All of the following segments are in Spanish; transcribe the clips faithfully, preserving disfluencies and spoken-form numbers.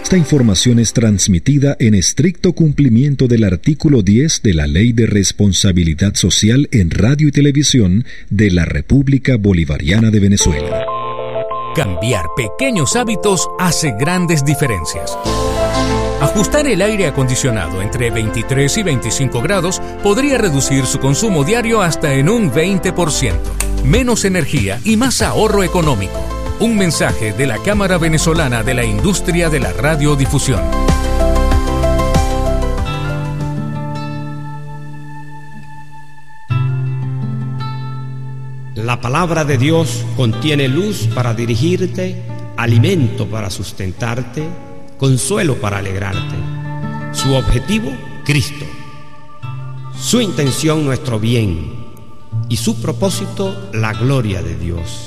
Esta información es transmitida en estricto cumplimiento del artículo diez de la Ley de Responsabilidad Social en Radio y Televisión de la República Bolivariana de Venezuela. Cambiar pequeños hábitos hace grandes diferencias. Ajustar el aire acondicionado entre veintitrés y veinticinco grados podría reducir su consumo diario hasta en un veinte por ciento. Menos energía y más ahorro económico. Un mensaje de la Cámara Venezolana de la Industria de la Radiodifusión. La palabra de Dios contiene luz para dirigirte, alimento para sustentarte, consuelo para alegrarte. Su objetivo, Cristo. Su intención, nuestro bien. Y su propósito, la gloria de Dios.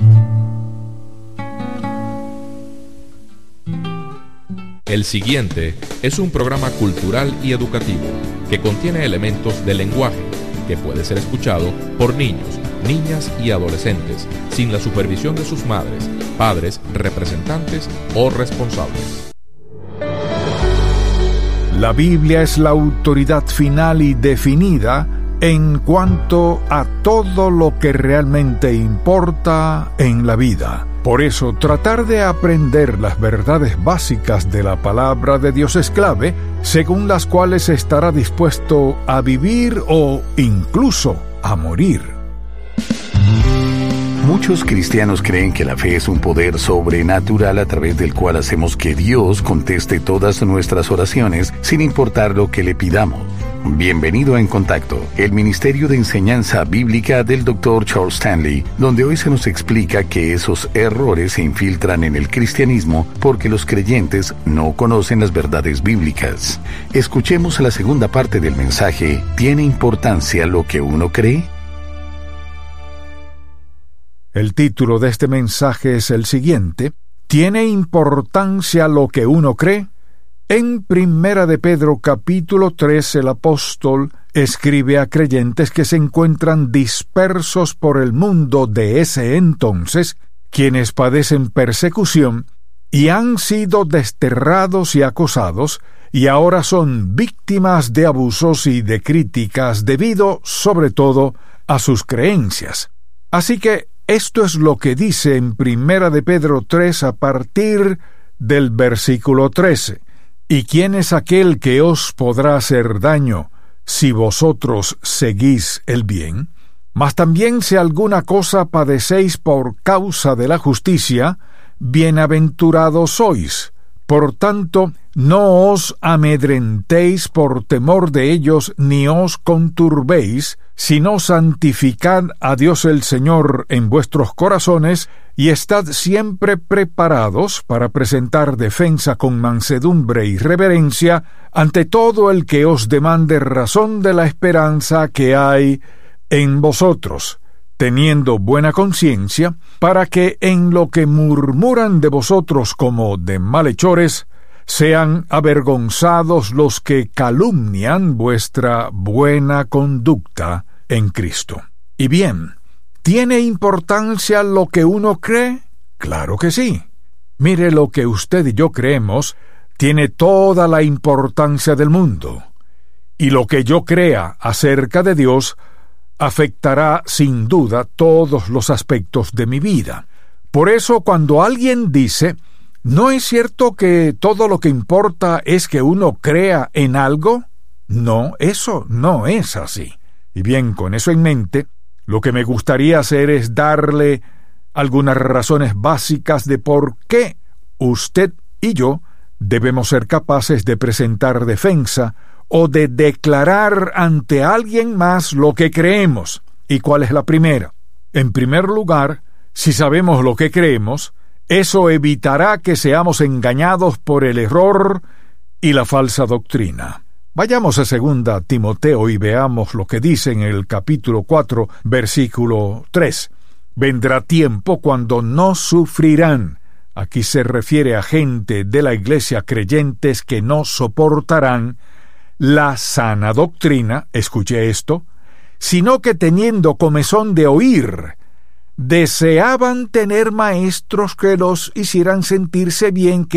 El siguiente es un programa cultural y educativo que contiene elementos de lenguaje que puede ser escuchado por niños, niñas y adolescentes sin la supervisión de sus madres, padres, representantes o responsables. La Biblia es la autoridad final y definida en cuanto a todo lo que realmente importa en la vida. Por eso, tratar de aprender las verdades básicas de la palabra de Dios es clave, según las cuales estará dispuesto a vivir o incluso a morir. Muchos cristianos creen que la fe es un poder sobrenatural a través del cual hacemos que Dios conteste todas nuestras oraciones sin importar lo que le pidamos. Bienvenido a En Contacto, el Ministerio de Enseñanza Bíblica del doctor Charles Stanley, donde hoy se nos explica que esos errores se infiltran en el cristianismo porque los creyentes no conocen las verdades bíblicas. Escuchemos la segunda parte del mensaje. ¿Tiene importancia lo que uno cree? El título de este mensaje es el siguiente: ¿Tiene importancia lo que uno cree? En Primera de Pedro capítulo tres, el apóstol escribe a creyentes que se encuentran dispersos por el mundo de ese entonces, quienes padecen persecución y han sido desterrados y acosados, y ahora son víctimas de abusos y de críticas debido, sobre todo, a sus creencias. Así que esto es lo que dice en Primera de Pedro tres a partir del versículo trece. ¿Y quién es aquel que os podrá hacer daño si vosotros seguís el bien? Mas también si alguna cosa padecéis por causa de la justicia, bienaventurados sois. Por tanto, no os amedrentéis por temor de ellos, ni os conturbéis, sino santificad a Dios el Señor en vuestros corazones, y estad siempre preparados para presentar defensa con mansedumbre y reverencia ante todo el que os demande razón de la esperanza que hay en vosotros, teniendo buena conciencia, para que en lo que murmuran de vosotros como de malhechores, sean avergonzados los que calumnian vuestra buena conducta en Cristo. Y bien, ¿tiene importancia lo que uno cree? Claro que sí. Mire, lo que usted y yo creemos tiene toda la importancia del mundo. Y lo que yo crea acerca de Dios afectará sin duda todos los aspectos de mi vida. Por eso, cuando alguien dice, ¿no es cierto que todo lo que importa es que uno crea en algo? No, eso no es así. Y bien, con eso en mente, lo que me gustaría hacer es darle algunas razones básicas de por qué usted y yo debemos ser capaces de presentar defensa o de declarar ante alguien más lo que creemos. ¿Y cuál es la primera? En primer lugar, si sabemos lo que creemos, eso evitará que seamos engañados por el error y la falsa doctrina. Vayamos a segunda Timoteo y veamos lo que dice en el capítulo cuatro, versículo tres. Vendrá tiempo cuando no sufrirán. Aquí se refiere a gente de la iglesia, creyentes que no soportarán la sana doctrina, escuche esto, sino que teniendo comezón de oír, deseaban tener maestros que los hicieran sentirse bien, que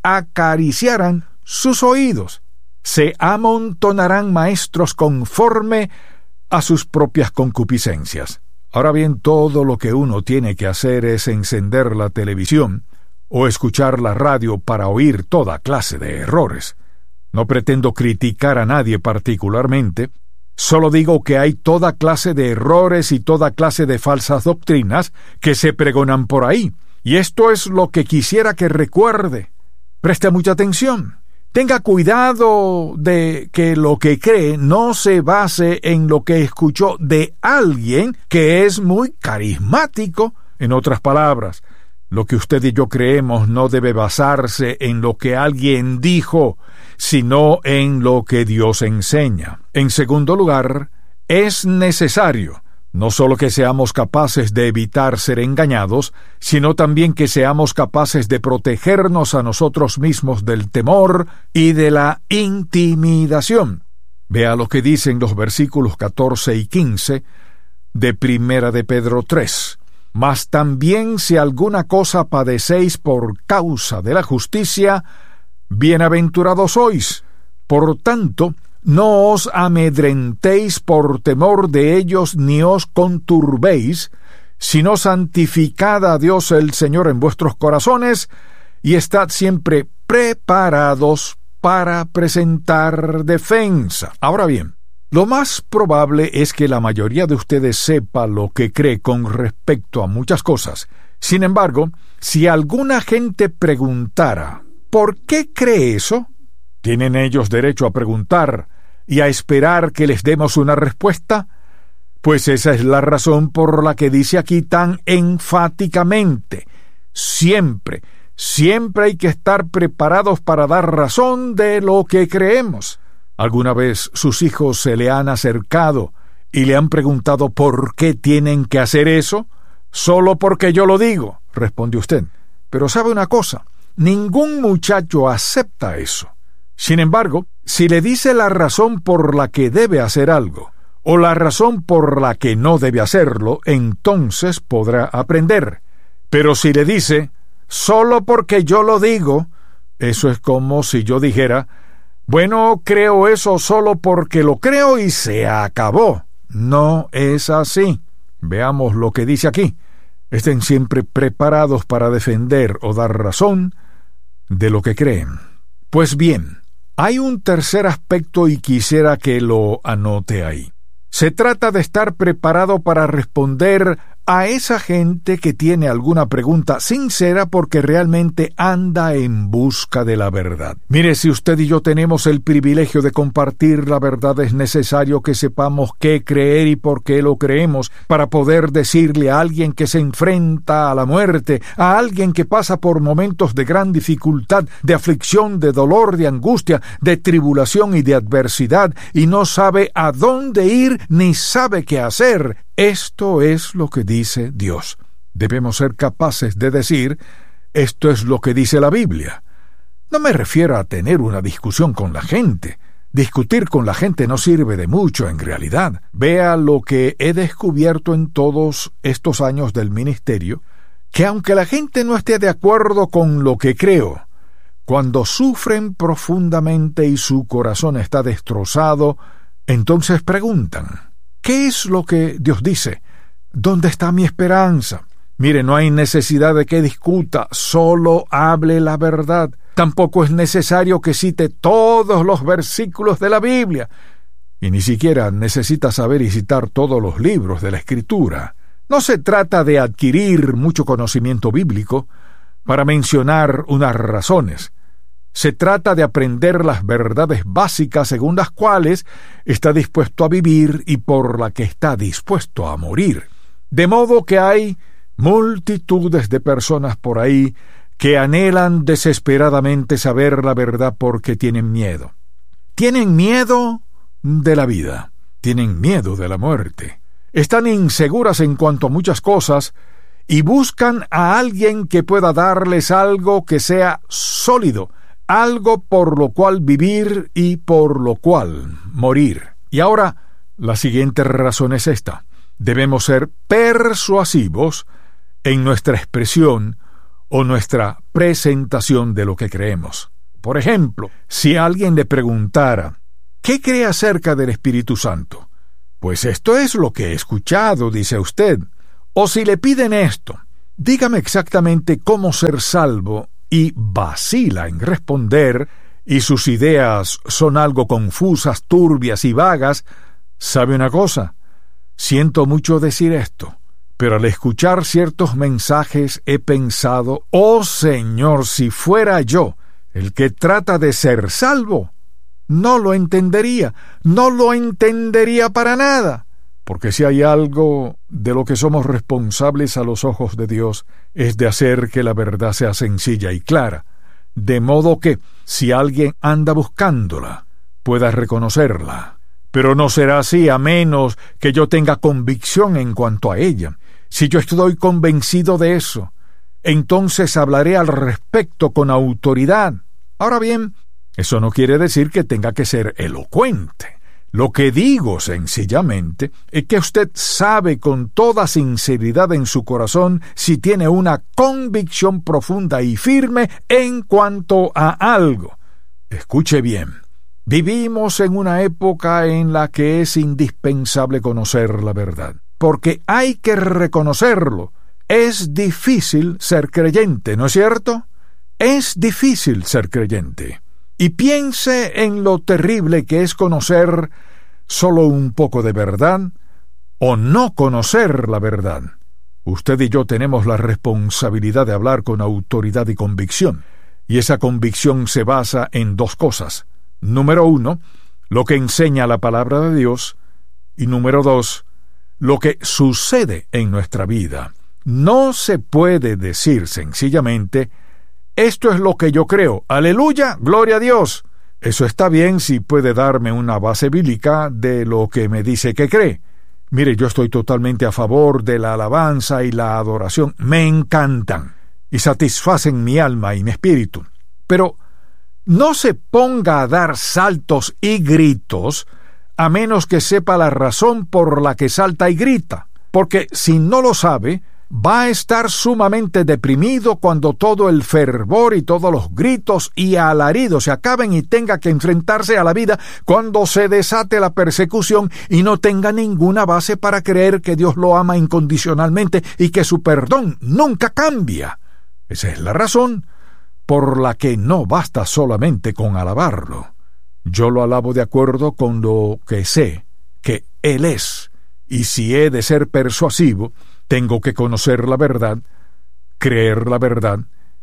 acariciaran sus oídos. Se amontonarán maestros conforme a sus propias concupiscencias. Ahora bien, todo lo que uno tiene que hacer es encender la televisión o escuchar la radio para oír toda clase de errores. No pretendo criticar a nadie particularmente, solo digo que hay toda clase de errores y toda clase de falsas doctrinas que se pregonan por ahí, y esto es lo que quisiera que recuerde. Preste mucha atención. Tenga cuidado de que lo que cree no se base en lo que escuchó de alguien que es muy carismático. En otras palabras, lo que usted y yo creemos no debe basarse en lo que alguien dijo, sino en lo que Dios enseña. En segundo lugar, es necesario no solo que seamos capaces de evitar ser engañados, sino también que seamos capaces de protegernos a nosotros mismos del temor y de la intimidación. Vea lo que dicen los versículos catorce y quince de Primera de Pedro tres. Mas también si alguna cosa padecéis por causa de la justicia, bienaventurados sois. Por tanto, no os amedrentéis por temor de ellos, ni os conturbéis, sino santificad a Dios el Señor en vuestros corazones, y estad siempre preparados para presentar defensa. Ahora bien, lo más probable es que la mayoría de ustedes sepa lo que cree con respecto a muchas cosas. Sin embargo, si alguna gente preguntara ¿por qué cree eso?, ¿tienen ellos derecho a preguntar y a esperar que les demos una respuesta? Pues esa es la razón por la que dice aquí tan enfáticamente: siempre, siempre hay que estar preparados para dar razón de lo que creemos. ¿Alguna vez sus hijos se le han acercado y le han preguntado por qué tienen que hacer eso? Solo porque yo lo digo, responde usted. Pero ¿sabe una cosa? Ningún muchacho acepta eso. Sin embargo, si le dice la razón por la que debe hacer algo, o la razón por la que no debe hacerlo, entonces podrá aprender. Pero si le dice, solo porque yo lo digo, eso es como si yo dijera, bueno, creo eso solo porque lo creo y se acabó. No es así. Veamos lo que dice aquí. Estén siempre preparados para defender o dar razón de lo que creen. Pues bien, hay un tercer aspecto y quisiera que lo anote ahí. Se trata de estar preparado para responder a esa gente que tiene alguna pregunta sincera porque realmente anda en busca de la verdad. Mire, si usted y yo tenemos el privilegio de compartir la verdad, es necesario que sepamos qué creer y por qué lo creemos, para poder decirle a alguien que se enfrenta a la muerte, a alguien que pasa por momentos de gran dificultad, de aflicción, de dolor, de angustia, de tribulación y de adversidad, y no sabe a dónde ir ni sabe qué hacer. Esto es lo que dice Dios. Debemos ser capaces de decir, esto es lo que dice la Biblia. No me refiero a tener una discusión con la gente. Discutir con la gente no sirve de mucho en realidad. Vea lo que he descubierto en todos estos años del ministerio, que aunque la gente no esté de acuerdo con lo que creo, cuando sufren profundamente y su corazón está destrozado, entonces preguntan, ¿qué es lo que Dios dice? ¿Dónde está mi esperanza? Mire, no hay necesidad de que discuta, solo hable la verdad. Tampoco es necesario que cite todos los versículos de la Biblia. Y ni siquiera necesita saber y citar todos los libros de la Escritura. No se trata de adquirir mucho conocimiento bíblico para mencionar unas razones. Se trata de aprender las verdades básicas según las cuales está dispuesto a vivir y por la que está dispuesto a morir. De modo que hay multitudes de personas por ahí que anhelan desesperadamente saber la verdad porque tienen miedo. Tienen miedo de la vida, tienen miedo de la muerte. Están inseguras en cuanto a muchas cosas y buscan a alguien que pueda darles algo que sea sólido, algo por lo cual vivir y por lo cual morir. Y ahora, la siguiente razón es esta. Debemos ser persuasivos en nuestra expresión o nuestra presentación de lo que creemos. Por ejemplo, si alguien le preguntara, ¿qué cree acerca del Espíritu Santo? Pues esto es lo que he escuchado, dice usted. O si le piden esto, dígame exactamente cómo ser salvo, y vacila en responder, y sus ideas son algo confusas, turbias y vagas, ¿sabe una cosa? Siento mucho decir esto, pero al escuchar ciertos mensajes he pensado, oh Señor, si fuera yo el que trata de ser salvo, no lo entendería, no lo entendería para nada, porque si hay algo de lo que somos responsables a los ojos de Dios, es de hacer que la verdad sea sencilla y clara, de modo que, si alguien anda buscándola, pueda reconocerla. Pero no será así a menos que yo tenga convicción en cuanto a ella. Si yo estoy convencido de eso, entonces hablaré al respecto con autoridad. Ahora bien, eso no quiere decir que tenga que ser elocuente. Lo que digo sencillamente es que usted sabe con toda sinceridad en su corazón si tiene una convicción profunda y firme en cuanto a algo. Escuche bien, vivimos en una época en la que es indispensable conocer la verdad, porque hay que reconocerlo. Es difícil ser creyente, ¿no es cierto? Es difícil ser creyente. Y piense en lo terrible que es conocer solo un poco de verdad o no conocer la verdad. Usted y yo tenemos la responsabilidad de hablar con autoridad y convicción, y esa convicción se basa en dos cosas. Número uno, lo que enseña la palabra de Dios, y número dos, lo que sucede en nuestra vida. No se puede decir sencillamente, esto es lo que yo creo, aleluya, gloria a Dios. Eso está bien si puede darme una base bíblica de lo que me dice que cree. Mire, yo estoy totalmente a favor de la alabanza y la adoración. Me encantan y satisfacen mi alma y mi espíritu. Pero no se ponga a dar saltos y gritos a menos que sepa la razón por la que salta y grita. Porque si no lo sabe, va a estar sumamente deprimido cuando todo el fervor y todos los gritos y alaridos se acaben y tenga que enfrentarse a la vida cuando se desate la persecución y no tenga ninguna base para creer que Dios lo ama incondicionalmente y que su perdón nunca cambia. Esa es la razón por la que no basta solamente con alabarlo. Yo lo alabo de acuerdo con lo que sé que Él es, y si he de ser persuasivo, tengo que conocer la verdad, creer la verdad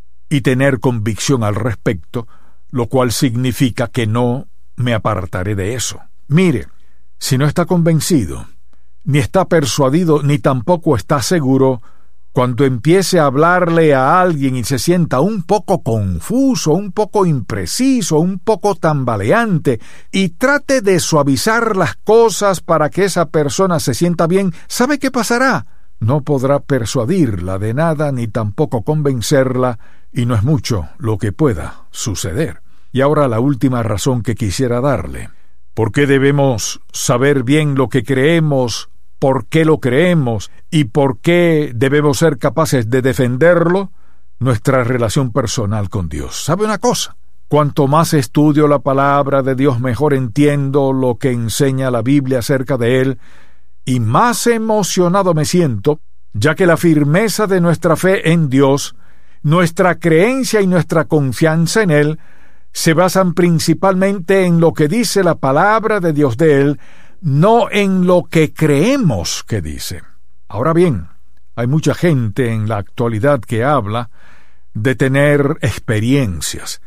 y tener convicción al respecto, lo cual significa que no me apartaré de eso. Mire, si no está convencido, ni está persuadido, ni tampoco está seguro, cuando empiece a hablarle a alguien y se sienta un poco confuso, un poco impreciso, un poco tambaleante, y trate de suavizar las cosas para que esa persona se sienta bien, ¿sabe qué pasará? No podrá persuadirla de nada ni tampoco convencerla, y no es mucho lo que pueda suceder. Y ahora la última razón que quisiera darle. ¿Por qué debemos saber bien lo que creemos, por qué lo creemos y por qué debemos ser capaces de defenderlo? Nuestra relación personal con Dios. ¿Sabe una cosa? Cuanto más estudio la palabra de Dios, mejor entiendo lo que enseña la Biblia acerca de Él, y más emocionado me siento, ya que la firmeza de nuestra fe en Dios, nuestra creencia y nuestra confianza en Él, se basan principalmente en lo que dice la palabra de Dios de Él, no en lo que creemos que dice. Ahora bien, hay mucha gente en la actualidad que habla de tener experiencias,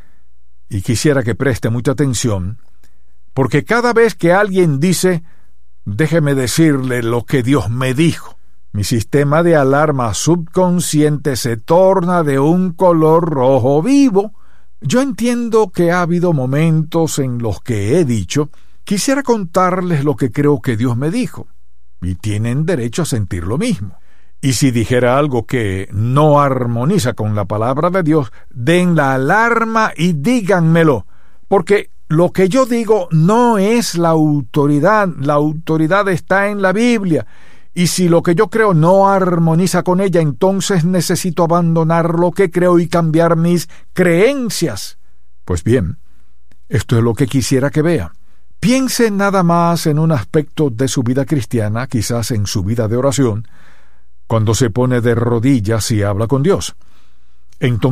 y quisiera que preste mucha atención, porque cada vez que alguien dice, déjeme decirle lo que Dios me dijo, mi sistema de alarma subconsciente se torna de un color rojo vivo. Yo entiendo que ha habido momentos en los que he dicho, quisiera contarles lo que creo que Dios me dijo, y tienen derecho a sentir lo mismo. Y si dijera algo que no armoniza con la palabra de Dios, den la alarma y díganmelo, porque lo que yo digo no es la autoridad, la autoridad está en la Biblia, y si lo que yo creo no armoniza con ella, entonces necesito abandonar lo que creo y cambiar mis creencias. Pues bien, esto es lo que quisiera que vea. Piense nada más en un aspecto de su vida cristiana, quizás en su vida de oración, cuando se pone de rodillas y habla con Dios. Entonces,